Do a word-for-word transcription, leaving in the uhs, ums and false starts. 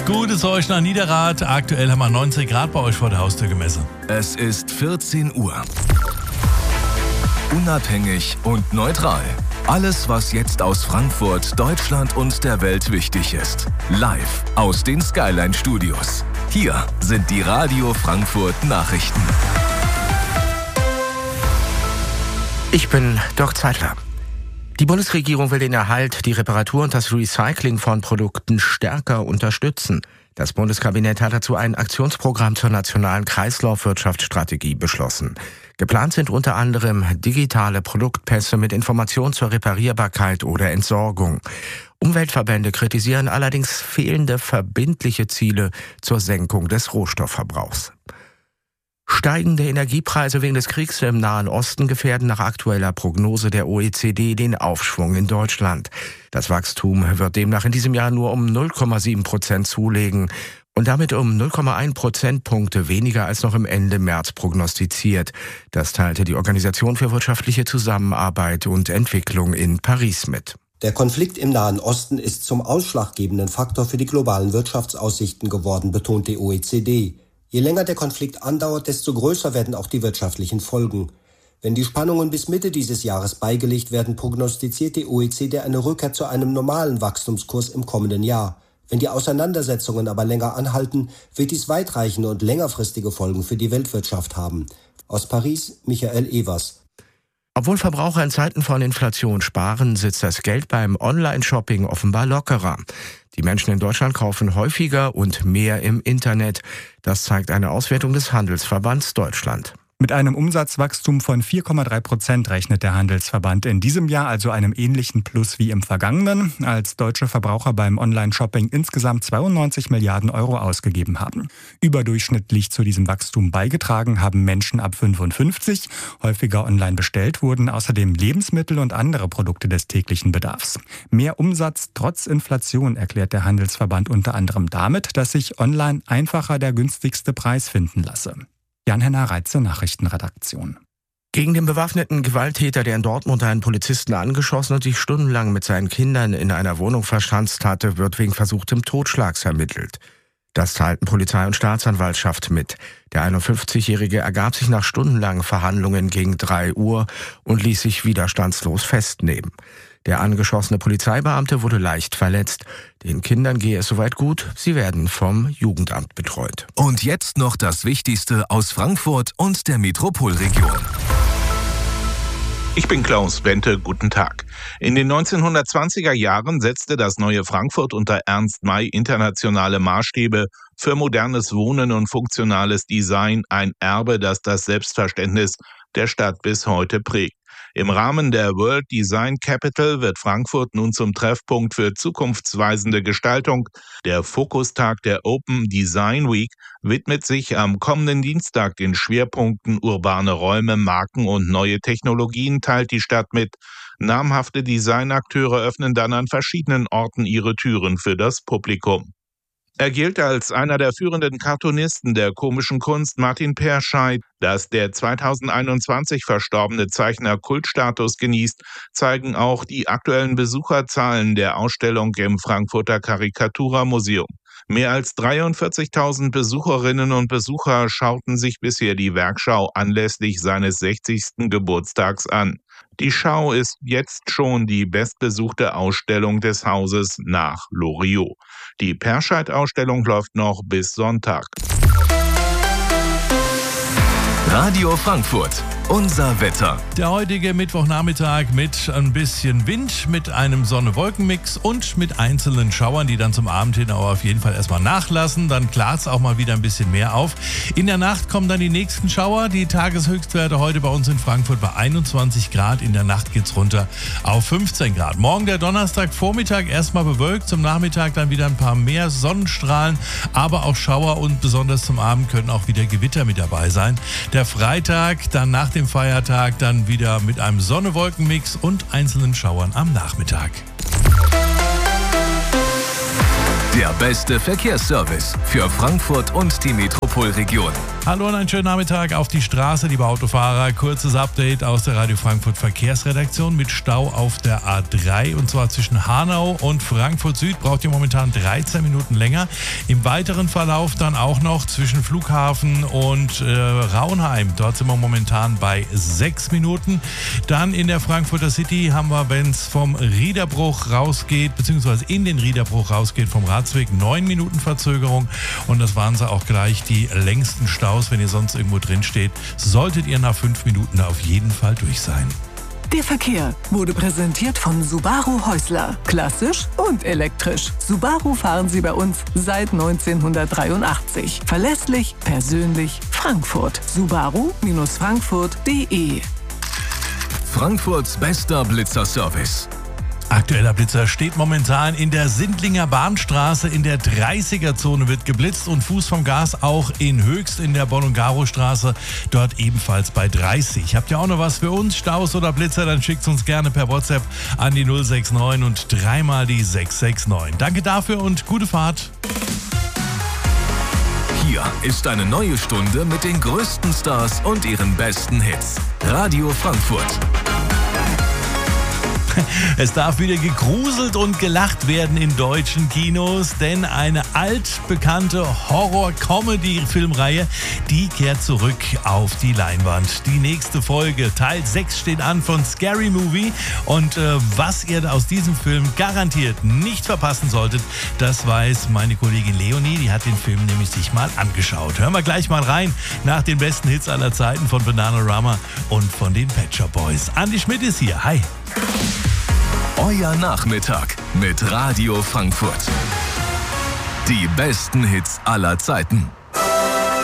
Gutes euch nach Niederrad. Aktuell haben wir neunzehn Grad bei euch vor der Haustür gemessen. Es ist vierzehn Uhr. Unabhängig und neutral. Alles, was jetzt aus Frankfurt, Deutschland und der Welt wichtig ist. Live aus den Skyline Studios. Hier sind die Radio Frankfurt Nachrichten. Ich bin Dirk Zeitler. Die Bundesregierung will den Erhalt, die Reparatur und das Recycling von Produkten stärker unterstützen. Das Bundeskabinett hat dazu ein Aktionsprogramm zur nationalen Kreislaufwirtschaftsstrategie beschlossen. Geplant sind unter anderem digitale Produktpässe mit Informationen zur Reparierbarkeit oder Entsorgung. Umweltverbände kritisieren allerdings fehlende verbindliche Ziele zur Senkung des Rohstoffverbrauchs. Steigende Energiepreise wegen des Kriegs im Nahen Osten gefährden nach aktueller Prognose der O E C D den Aufschwung in Deutschland. Das Wachstum wird demnach in diesem Jahr nur um null Komma sieben Prozent zulegen und damit um null Komma eins Prozentpunkte weniger als noch im Ende März prognostiziert. Das teilte die Organisation für wirtschaftliche Zusammenarbeit und Entwicklung in Paris mit. Der Konflikt im Nahen Osten ist zum ausschlaggebenden Faktor für die globalen Wirtschaftsaussichten geworden, betont die O E C D. Je länger der Konflikt andauert, desto größer werden auch die wirtschaftlichen Folgen. Wenn die Spannungen bis Mitte dieses Jahres beigelegt werden, prognostiziert die O E C D eine Rückkehr zu einem normalen Wachstumskurs im kommenden Jahr. Wenn die Auseinandersetzungen aber länger anhalten, wird dies weitreichende und längerfristige Folgen für die Weltwirtschaft haben. Aus Paris, Michael Evers. Obwohl Verbraucher in Zeiten von Inflation sparen, sitzt das Geld beim Online-Shopping offenbar lockerer. Die Menschen in Deutschland kaufen häufiger und mehr im Internet. Das zeigt eine Auswertung des Handelsverbands Deutschland. Mit einem Umsatzwachstum von vier Komma drei Prozent rechnet der Handelsverband in diesem Jahr, also einem ähnlichen Plus wie im vergangenen, als deutsche Verbraucher beim Online-Shopping insgesamt zweiundneunzig Milliarden Euro ausgegeben haben. Überdurchschnittlich zu diesem Wachstum beigetragen haben Menschen ab fünfundfünfzig. Häufiger online bestellt wurden außerdem Lebensmittel und andere Produkte des täglichen Bedarfs. Mehr Umsatz trotz Inflation erklärt der Handelsverband unter anderem damit, dass sich online einfacher der günstigste Preis finden lasse. Jan-Henner Reitze, Nachrichtenredaktion. Gegen den bewaffneten Gewalttäter, der in Dortmund einen Polizisten angeschossen und sich stundenlang mit seinen Kindern in einer Wohnung verschanzt hatte, wird wegen versuchtem Totschlags ermittelt. Das teilten Polizei und Staatsanwaltschaft mit. Der einundfünfzigjährige ergab sich nach stundenlangen Verhandlungen gegen drei Uhr und ließ sich widerstandslos festnehmen. Der angeschossene Polizeibeamte wurde leicht verletzt. Den Kindern gehe es soweit gut, sie werden vom Jugendamt betreut. Und jetzt noch das Wichtigste aus Frankfurt und der Metropolregion. Ich bin Klaus Bente, guten Tag. In den neunzehnhundertzwanziger Jahren setzte das neue Frankfurt unter Ernst May internationale Maßstäbe für modernes Wohnen und funktionales Design, ein Erbe, das das Selbstverständnis der Stadt bis heute prägt. Im Rahmen der World Design Capital wird Frankfurt nun zum Treffpunkt für zukunftsweisende Gestaltung. Der Fokustag der Open Design Week widmet sich am kommenden Dienstag den Schwerpunkten urbane Räume, Marken und neue Technologien, teilt die Stadt mit. Namhafte Designakteure öffnen dann an verschiedenen Orten ihre Türen für das Publikum. Er gilt als einer der führenden Cartoonisten der komischen Kunst. Martin Perscheid, dass der zweitausendeinundzwanzig verstorbene Zeichner Kultstatus genießt, zeigen auch die aktuellen Besucherzahlen der Ausstellung im Frankfurter Karikatura-Museum. Mehr als dreiundvierzigtausend Besucherinnen und Besucher schauten sich bisher die Werkschau anlässlich seines sechzigsten Geburtstags an. Die Schau ist jetzt schon die bestbesuchte Ausstellung des Hauses nach Loriot. Die Perscheid-Ausstellung läuft noch bis Sonntag. Radio Frankfurt, unser Wetter. Der heutige Mittwochnachmittag mit ein bisschen Wind, mit einem Sonne-Wolken-Mix und mit einzelnen Schauern, die dann zum Abend hin aber auf jeden Fall erstmal nachlassen. Dann klart es auch mal wieder ein bisschen mehr auf. In der Nacht kommen dann die nächsten Schauer. Die Tageshöchstwerte heute bei uns in Frankfurt bei einundzwanzig Grad. In der Nacht geht's runter auf fünfzehn Grad. Morgen der Donnerstagvormittag erstmal bewölkt. Zum Nachmittag dann wieder ein paar mehr Sonnenstrahlen, aber auch Schauer und besonders zum Abend können auch wieder Gewitter mit dabei sein. Der Freitag, dann nach dem Feiertag, dann wieder mit einem Sonne-Wolken-Mix und einzelnen Schauern am Nachmittag. Der beste Verkehrsservice für Frankfurt und die Metropolregion. Hallo und einen schönen Nachmittag auf die Straße, liebe Autofahrer. Kurzes Update aus der Radio Frankfurt Verkehrsredaktion mit Stau auf der A drei und zwar zwischen Hanau und Frankfurt Süd braucht ihr momentan dreizehn Minuten länger. Im weiteren Verlauf dann auch noch zwischen Flughafen und äh, Raunheim. Dort sind wir momentan bei sechs Minuten. Dann in der Frankfurter City haben wir, wenn es vom Riederbruch rausgeht, beziehungsweise in den Riederbruch rausgeht vom Ratsweg, neun Minuten Verzögerung. Und das waren sie auch gleich die längsten Staus. Wenn ihr sonst irgendwo drin steht, solltet ihr nach fünf Minuten auf jeden Fall durch sein. Der Verkehr wurde präsentiert von Subaru Häusler. Klassisch und elektrisch. Subaru fahren Sie bei uns seit neunzehnhundertdreiundachtzig. Verlässlich, persönlich, Frankfurt. Subaru Frankfurt punkt de. Frankfurts bester Blitzerservice. Aktueller Blitzer steht momentan in der Sindlinger Bahnstraße. In der dreißiger-Zone wird geblitzt und Fuß vom Gas auch in Höchst in der Bonn-und-Garo-Straße. Dort ebenfalls bei dreißig. Habt ihr auch noch was für uns, Staus oder Blitzer? Dann schickt uns gerne per WhatsApp an die null sechs neun und dreimal die sechs sechs neun. Danke dafür und gute Fahrt. Hier ist eine neue Stunde mit den größten Stars und ihren besten Hits. Radio Frankfurt. Es darf wieder gegruselt und gelacht werden in deutschen Kinos, denn eine altbekannte Horror-Comedy-Filmreihe, die kehrt zurück auf die Leinwand. Die nächste Folge, Teil sechs, steht an von Scary Movie und äh, was ihr aus diesem Film garantiert nicht verpassen solltet, das weiß meine Kollegin Leonie, die hat den Film nämlich sich mal angeschaut. Hören wir gleich mal rein nach den besten Hits aller Zeiten von Bananarama und von den Pet Shop Boys. Andi Schmidt ist hier, hi! Euer Nachmittag mit Radio Frankfurt. Die besten Hits aller Zeiten.